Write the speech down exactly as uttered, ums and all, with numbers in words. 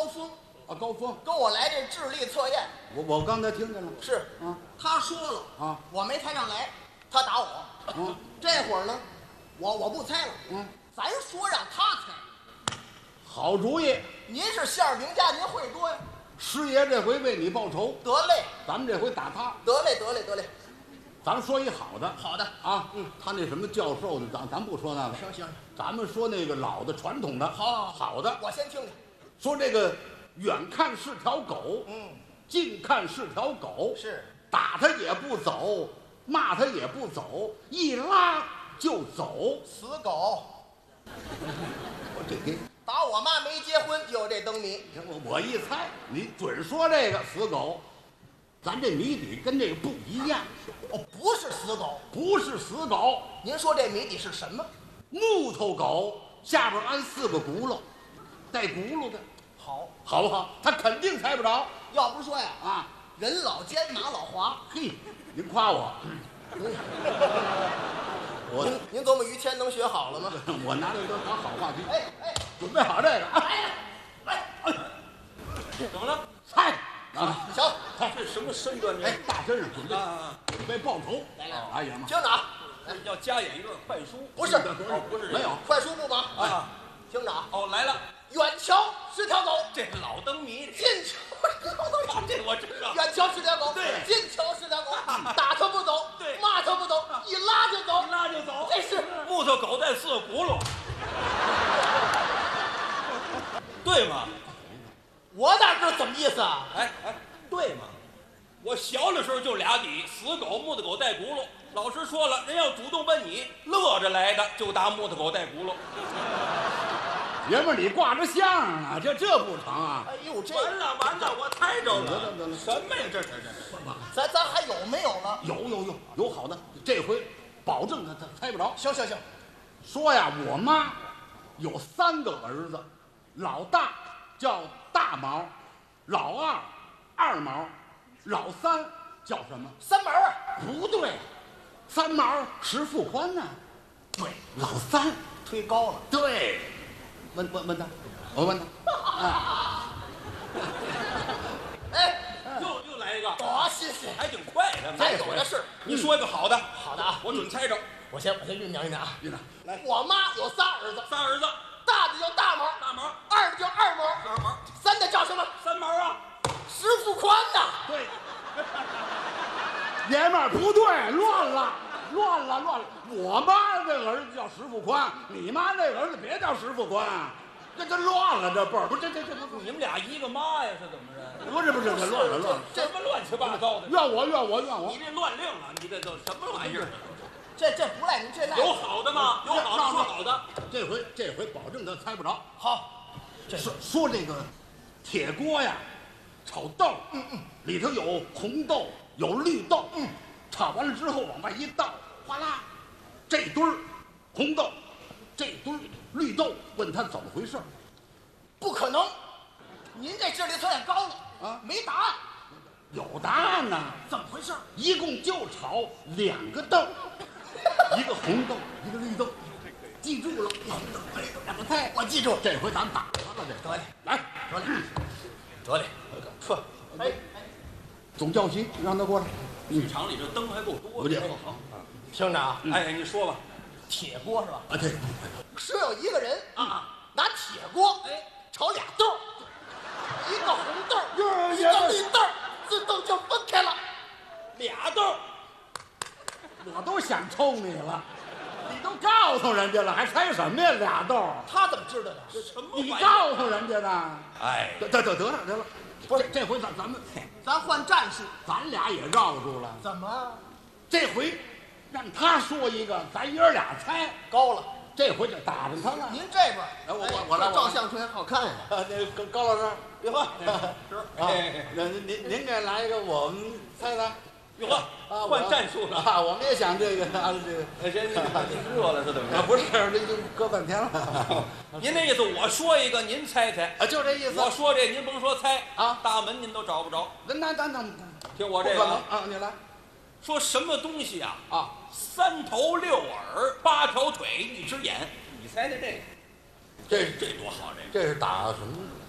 峰啊，高峰跟我来这智力测验。 我我刚才听见了。 是啊， 他说了啊， 我没猜上来，他打我。 嗯， 这会儿呢，我我不猜了。 嗯， 咱说让他猜。 好主意。 您是馅儿饼家，您会多呀。 师爷这回为你报仇， 得嘞， 咱们这回打他。 得嘞，得嘞，得嘞。 咱说一好的。 好的啊，嗯，他那什么教授的，咱咱不说那个。 行行， 咱们说那个老的传统的。 好， 好的。 我先听听。 说这个远看是条狗， 嗯， 近看是条狗， 是打他也不走，骂他也不走，一拉就走。 死狗。 我这给打我妈没结婚就有这灯谜。 我我一猜，你准说这个死狗。咱这谜底跟这个不一样。 哦，不是死狗。 不是死狗。 您说这谜底是什么？ 木头狗下边安四个轱辘，带轱辘的。 好， 好不好？他肯定猜不着。 要不说呀， 啊， 人老奸马老滑。 嘿，您夸我。我您您琢磨于谦能学好了吗？ 我拿这都当好话题。 哎哎， 准备好这个。 来来，哎， 怎么了？ 猜啊！ 行， 这什么身段？ 哎，大身上准备啊， 准备报仇。 来来， 哎呀妈！ 听着啊， 要加演一段快书？ 不是哦，不是， 没有快书不忙啊。 听着啊， 哦，来了， 远瞧是条狗， 这老灯谜， 近瞧这我知道。 远瞧是条狗， 对近瞧是条狗，打它不走， 对骂它不走，一拉就走， 一拉就走， 这是木头狗带四个轱辘，对吗？ 我哪知道怎么意思啊？ 哎哎，对吗？我小的时候就俩底，死狗、木头狗带轱辘。老师说了，人要主动问你，乐着来的就答木头狗带轱辘。 爷们儿，你挂着相啊，这这不成啊！ 哎呦，这完了完了，我猜着得了了。 得了什么呀？这这这这！ 咱咱还有没有了？ 有有有有好的，这回保证他他猜不着。 行行行， 说呀，我妈有三个儿子，老大叫大毛，老二二毛，老三叫什么？ 三门儿不对，三毛石富宽呢？对，老三推高了。 对。问问问他，我问他。啊， 哎， 又又来一个， 多谢谢， 还挺快的。 咱有的是。 你说一个好的， 好的啊， 我准猜着。 我先我先酝酿酝酿啊。 院长， 来，我妈有仨儿子， 仨儿子， 大的叫大毛， 大毛、 二的叫二毛， 二毛、 三的叫什么？ 三毛啊。 石富宽呐。 对。爷们儿不对，乱了，乱了，乱了。我妈那个儿子叫石富宽，你妈那个儿子别叫石富宽，这这乱了，这辈儿不是这这这不你们俩一个妈呀？是怎么着？ 不是不是这乱了乱了。 什么乱七八糟的？ 怨我怨我怨我你！这乱令啊！你这都什么玩意儿？ 这这不赖您，这赖有好的吗？有好的说好的。 这回这回保证他猜不着。 好。这说说这个铁锅呀，炒豆，嗯嗯，里头有红豆有绿豆，嗯，炒完了之后往外一倒，哗啦，这堆儿红豆，这堆儿绿豆，问他怎么回事？ 不可能，您这智力测验高了啊， 没答案。 有答案呢。 怎么回事？ 一共就炒两个豆，一个红豆，一个绿豆，记住了，红豆绿豆两个菜， 我记住。 这回咱打他了，这得嘞， 来， 得嘞，得嘞。呵，哎， 总教习让他过来。 剧场里这灯还够多的。 不见好。 听着啊， 哎，你说吧。 铁锅是吧？ 啊，对， 说有一个人啊， 拿铁锅哎炒俩豆儿，一个红豆儿，一呀个绿豆儿，自动就分开了。 俩豆儿， 我都想抽你了，你都告诉人家了，还猜什么呀？俩豆儿， 他怎么知道的？ 什么你玩意儿？ 告诉人家的。 哎， 得得得得了得了，不是这回咱咱们咱换战术。 咱俩也绕住了， 怎么这回让他说一个，咱爷儿俩猜， 高了？ 这回就打着他了。 您这边儿， 哎我我我来我来照相出来好看呀。 啊，那高高老师， 别喝， 是啊，那您您您给来一个，我们猜猜。 别喝， 啊， 换战术了。 啊！我们也想这个啊，这个哎，谁你热了是怎么着？ 啊，不是，这已经搁半天了。 您那意思，我说一个，您猜猜。 啊，就这意思。 我说这，您甭说猜啊， 大门您都找不着。 那那那那， 听我这个啊， 啊，你来说什么东西啊？ 啊， 三头六耳，八条腿，一只眼。你猜猜这个？ 这这多好，这个这是打什么？